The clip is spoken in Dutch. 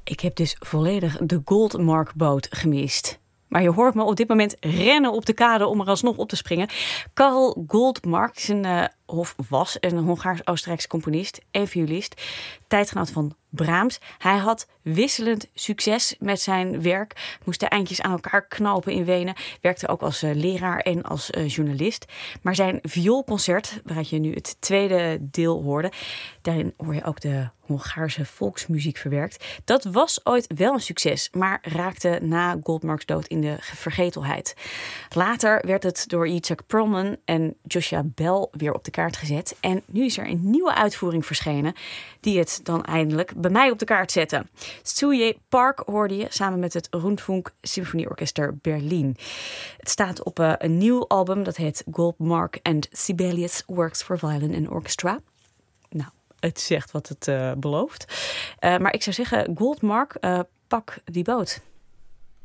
Ik heb dus volledig de Goldmark-boot gemist. Maar je hoort me op dit moment rennen op de kade om er alsnog op te springen. Karel Goldmark was een Hongaars-Oostenrijkse componist en violist. Tijdgenoot van Brahms. Hij had wisselend succes met zijn werk. Moest de eindjes aan elkaar knopen in Wenen. Werkte ook als leraar en als journalist. Maar zijn vioolconcert, waaruit je nu het tweede deel hoorde, daarin hoor je ook de Hongaarse volksmuziek verwerkt. Dat was ooit wel een succes, maar raakte na Goldmarks dood in de vergetelheid. Later werd het door Itzhak Perlman en Joshua Bell weer op de kaart gezet. En nu is er een nieuwe uitvoering verschenen die het dan eindelijk bij mij op de kaart zette. Suje Park hoorde je samen met het Rundfunk Symfonieorchester Berlin. Het staat op een nieuw album dat heet Goldmark and Sibelius Works for Violin and Orchestra. Nou, het zegt wat het belooft. Maar ik zou zeggen, Goldmark, pak die boot.